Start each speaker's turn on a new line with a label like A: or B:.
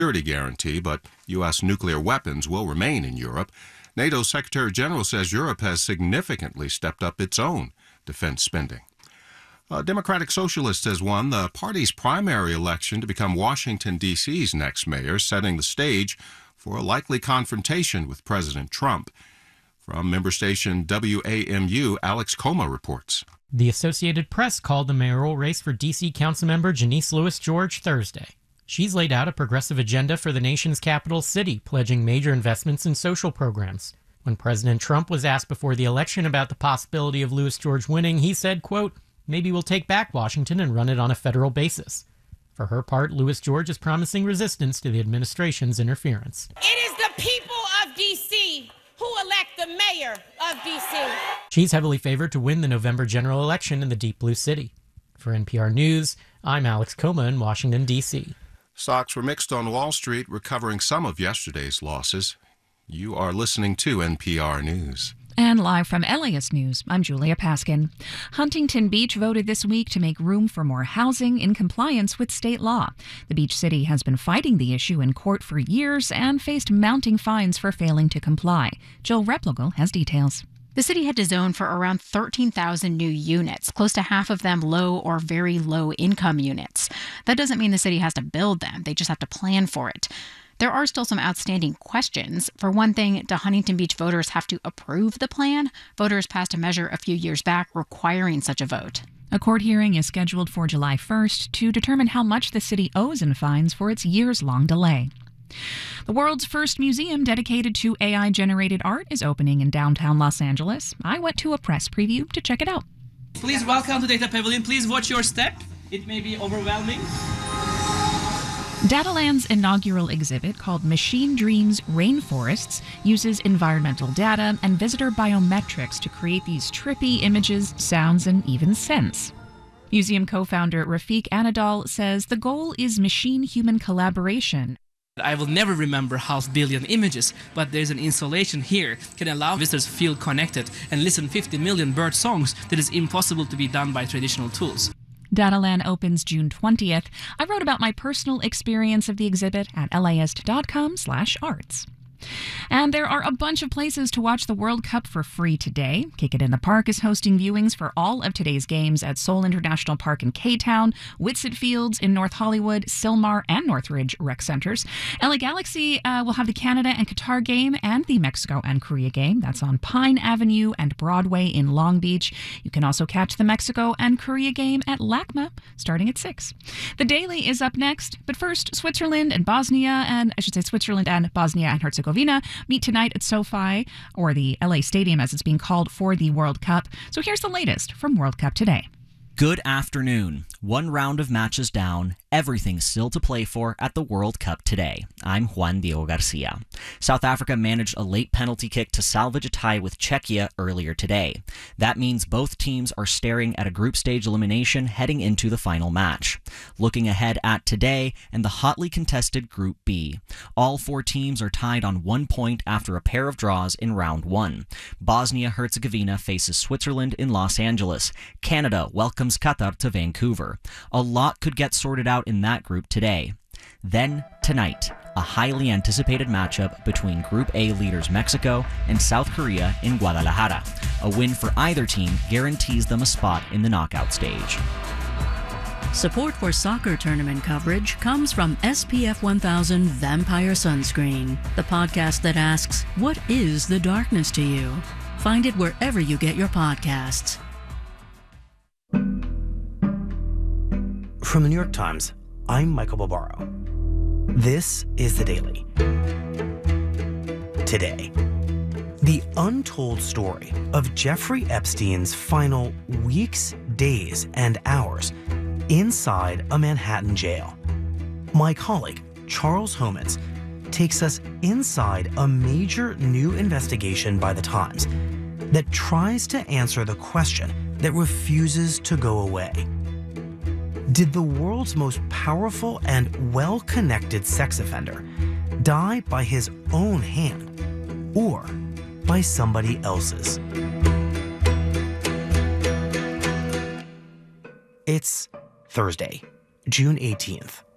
A: security guarantee, but U.S. nuclear weapons will remain in Europe. NATO Secretary General says Europe has significantly stepped up its own defense spending. A Democratic Socialist has won the party's primary election to become Washington, D.C.'s next mayor, setting the stage for a likely confrontation with President Trump. From member station WAMU, Alex Coma reports.
B: The Associated Press called the mayoral race for D.C. Councilmember Janice Lewis George Thursday. She's laid out a progressive agenda for the nation's capital city, pledging major investments in social programs. When President Trump was asked before the election about the possibility of Lewis George winning, he said, quote, "Maybe we'll take back Washington and run it on a federal basis." For her part, Lewis George is promising resistance to the administration's interference.
C: It is the people of D.C. who elect the mayor of D.C.
B: She's heavily favored to win the November general election in the Deep Blue City. For NPR News, I'm Alex Coma in Washington, D.C.
A: Stocks were mixed on Wall Street, recovering some of yesterday's losses. You are listening to NPR News.
D: And live from LAist News, I'm Julia Paskin. Huntington Beach voted this week to make room for more housing in compliance with state law. The beach city has been fighting the issue in court for years and faced mounting fines for failing to comply. Jill Replogle has details.
E: The city had to zone for around 13,000 new units, close to half of them low or very low income units. That doesn't mean the city has to build them. They just have to plan for it. There are still some outstanding questions. For one thing, do Huntington Beach voters have to approve the plan? Voters passed a measure a few years back requiring such a vote.
D: A court hearing is scheduled for July 1st to determine how much the city owes in fines for its years-long delay. The world's first museum dedicated to AI-generated art is opening in downtown Los Angeles. I went to a press preview to check it out.
F: Please welcome to Data Pavilion. Please watch your step. It may be overwhelming.
D: Dataland's inaugural exhibit, called Machine Dreams Rainforests, uses environmental data and visitor biometrics to create these trippy images, sounds, and even scents. Museum co-founder Rafiq Anadol says the goal is machine-human collaboration.
F: I will never remember 500 million images, but there's an installation here can allow visitors to feel connected and listen 50 million bird songs that is impossible to be done by traditional tools.
D: Dataland opens June 20th. I wrote about my personal experience of the exhibit at laist.com/arts. And there are a bunch of places to watch the World Cup for free today. Kick It in the Park is hosting viewings for all of today's games at Seoul International Park in K-Town, Whitsett Fields in North Hollywood, Sylmar, and Northridge rec centers. LA Galaxy will have the Canada and Qatar game and the Mexico and Korea game. That's on Pine Avenue and Broadway in Long Beach. You can also catch the Mexico and Korea game at LACMA starting at 6. The Daily is up next, but first, Switzerland and Bosnia and Herzegovina meet tonight at SoFi, or the LA Stadium as it's being called, for the World Cup. So here's the latest from World Cup Today.
G: Good afternoon. One round of matches down, everything still to play for at the World Cup today. I'm Juan Diego Garcia. South Africa managed a late penalty kick to salvage a tie with Czechia earlier today. That means both teams are staring at a group stage elimination heading into the final match. Looking ahead at today and the hotly contested Group B. All 4 teams are tied on 1 point after a pair of draws in round 1. Bosnia-Herzegovina faces Switzerland in Los Angeles. Canada welcomes Qatar to Vancouver. A lot could get sorted out in that group today. Then, tonight, a highly anticipated matchup between Group A leaders Mexico and South Korea in Guadalajara. A win for either team guarantees them a spot in the knockout stage.
H: Support for soccer tournament coverage comes from SPF 1000 Vampire Sunscreen, the podcast that asks, what is the darkness to you? Find it wherever you get your podcasts.
I: From the New York Times, I'm Michael Barbaro. This is The Daily. Today, the untold story of Jeffrey Epstein's final weeks, days, and hours inside a Manhattan jail. My colleague, Charles Homans, takes us inside a major new investigation by The Times that tries to answer the question that refuses to go away. Did the world's most powerful and well-connected sex offender die by his own hand or by somebody else's? It's Thursday, June 18th.